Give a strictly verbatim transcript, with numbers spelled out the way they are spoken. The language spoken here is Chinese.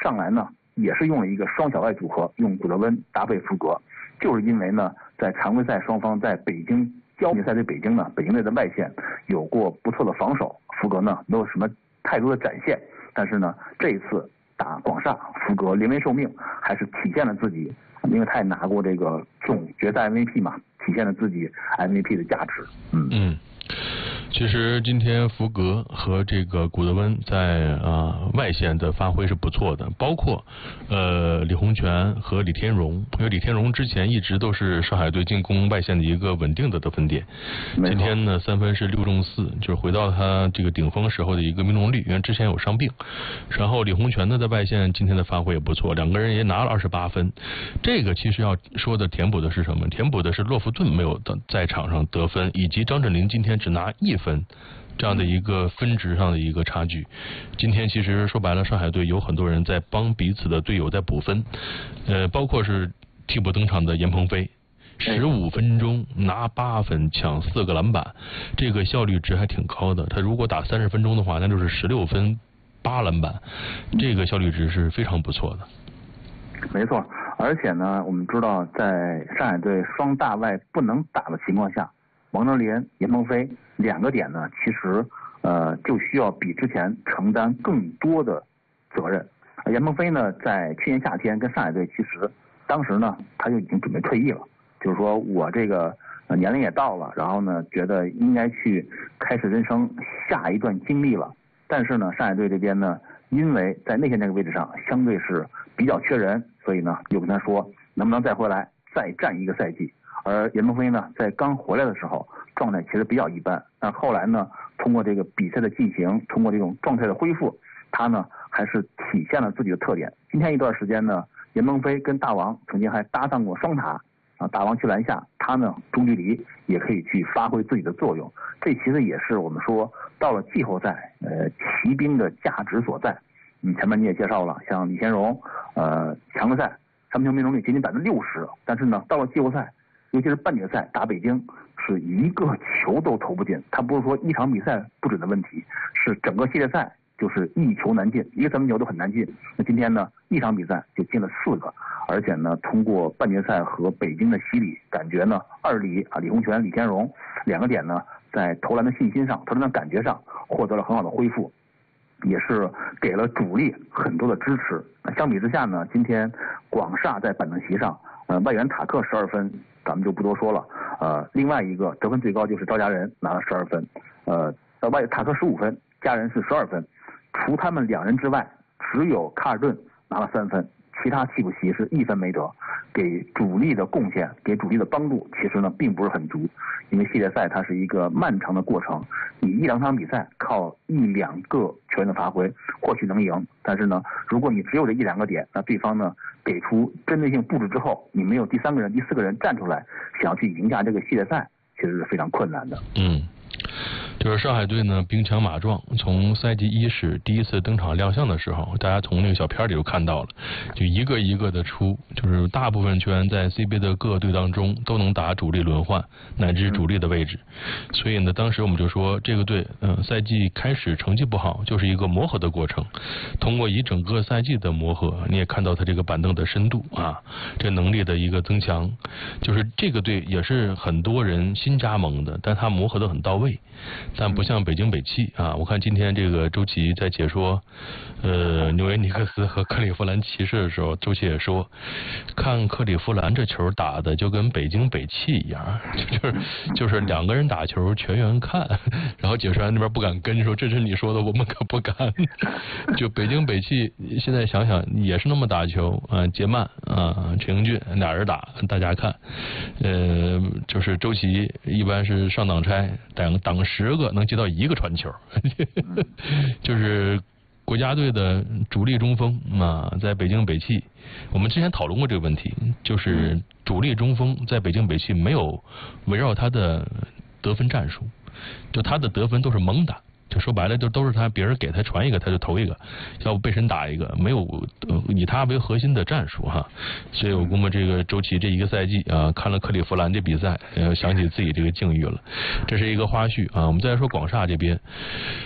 上来呢也是用了一个双小外组合，用古德温搭配福格，就是因为呢在常规赛双方在北京交比赛对北京呢，北京队的外线有过不错的防守，福格呢没有什么太多的展现，但是呢这一次打广厦，福格临危受命，还是体现了自己，因为他也拿过这个总决赛 M V P 嘛，体现了自己 M V P 的价值。嗯嗯，其实今天福格和这个古德温在啊、呃、外线的发挥是不错的，包括呃李洪权和李天荣，因为李天荣之前一直都是上海队进攻外线的一个稳定的得分点。今天呢三分是六中四，就是回到他这个顶峰时候的一个命中率，因为之前有伤病。然后李洪权呢在外线今天的发挥也不错，两个人也拿了二十八分。这个其实要说的填补的是什么？填补的是洛夫顿没有在场上得分，以及张镇麟今天只拿一分。这样的一个分值上的一个差距，今天其实说白了，上海队有很多人在帮彼此的队友在补分，呃，包括是替补登场的严鹏飞，十五分钟拿八分，抢四个篮板，这个效率值还挺高的。他如果打三十分钟的话，那就是十六分八篮板，这个效率值是非常不错的。 没错，而且呢，我们知道在上海队双大外不能打的情况下，王哲林、严鹏飞两个点呢，其实呃就需要比之前承担更多的责任。严鹏飞呢，在去年夏天跟上海队，其实当时呢他就已经准备退役了，就是说我这个呃年龄也到了，然后呢觉得应该去开始人生下一段经历了。但是呢，上海队这边呢，因为在内线这个位置上相对是比较缺人，所以呢又跟他说能不能再回来再战一个赛季。而严鹏飞呢，在刚回来的时候状态其实比较一般，但后来呢，通过这个比赛的进行，通过这种状态的恢复，他呢还是体现了自己的特点。今天一段时间呢，严鹏飞跟大王曾经还搭档过双塔啊，大王去篮下，他呢中距离也可以去发挥自己的作用。这其实也是我们说到了季后赛，呃，骑兵的价值所在。嗯，前面你也介绍了，像李天荣，呃，常规赛三分球命中率接近百分之六十，但是呢，到了季后赛。尤其是半决赛打北京，是一个球都投不进。他不是说一场比赛不准的问题，是整个系列赛就是一球难进，一个三分球都很难进。那今天呢，一场比赛就进了四个，而且呢，通过半决赛和北京的洗礼，感觉呢，二李啊，李洪权、李天荣两个点呢，在投篮的信心上、投篮的感觉上获得了很好的恢复，也是给了主力很多的支持。相比之下呢，今天广厦在板凳席上，呃，外援塔克十二分。咱们就不多说了，呃，另外一个得分最高就是赵家人拿了十二分，呃，外塔克十五分，家人是十二分，除他们两人之外，只有卡尔顿拿了三分，其他替补席是一分没得，给主力的贡献，给主力的帮助，其实呢并不是很足，因为系列赛它是一个漫长的过程，你一两场比赛靠一两个球员的发挥或许能赢，但是呢，如果你只有这一两个点，那对方呢给出针对性布置之后，你没有第三个人、第四个人站出来，想要去赢下这个系列赛，其实是非常困难的。 嗯。就是上海队呢兵强马壮，从赛季伊始第一次登场亮相的时候，大家从那个小片里就看到了，就一个一个的出，就是大部分球员在 C B A 的各个队当中都能打主力轮换乃至主力的位置，所以呢当时我们就说这个队嗯赛季开始成绩不好，就是一个磨合的过程，通过一整个赛季的磨合，你也看到他这个板凳的深度啊，这能力的一个增强，就是这个队也是很多人新加盟的，但他磨合的很到位。但不像北京北汽啊，我看今天这个周琦在解说呃纽约尼克斯和克利夫兰骑士的时候，周琦也说，看克利夫兰这球打的就跟北京北汽一样，就是就是两个人打球全员看，然后解说员那边不敢跟，说这是你说的，我们可不敢。就北京北汽现在想想也是那么打球啊，杰曼啊，陈英俊俩人打，大家看，呃，就是周琦一般是上挡拆，挡挡十个能接到一个传球，就是国家队的主力中锋啊，在北京北汽，我们之前讨论过这个问题，就是主力中锋在北京北汽没有围绕他的得分战术，就他的得分都是猛打。就说白了，就都是他，别人给他传一个他就投一个，要不被神打一个，没有、呃、以他为核心的战术哈。所以我估摸这个周琦这一个赛季啊，看了克利夫兰这比赛，呃，想起自己这个境遇了。这是一个花絮啊。我们再来说广厦这边。